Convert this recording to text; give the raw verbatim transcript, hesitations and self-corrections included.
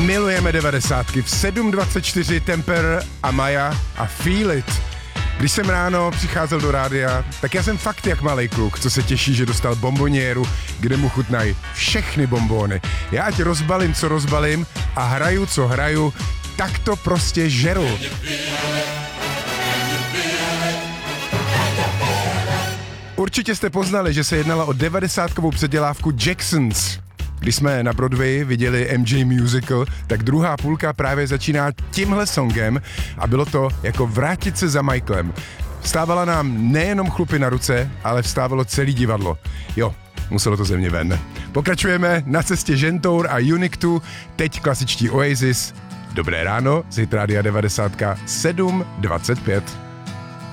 milujeme devadesátky. V sedm dvacet čtyři Temper a Maja a Feel It. Když jsem ráno přicházel do rádia, tak já jsem fakt jak malej kluk, co se těší, že dostal bomboněru, kde mu chutnají všechny bombóny. Já ať rozbalím, co rozbalím a hraju, co hraju, tak to prostě žeru. Určitě jste poznali, že se jednalo o devadesátkovou předělávku Jacksons. Když jsme na Broadway viděli M J Musical, tak druhá půlka právě začíná tímhle songem a bylo to jako vrátit se za Michaelem. Vstávala nám nejenom chlupy na ruce, ale vstávalo celý divadlo. Jo, muselo to ze mě ven. Pokračujeme na cestě Žentour a Unique, teď klasičtí Oasis. Dobré ráno, z Hit Rádia devadesát sedm dvacet pět.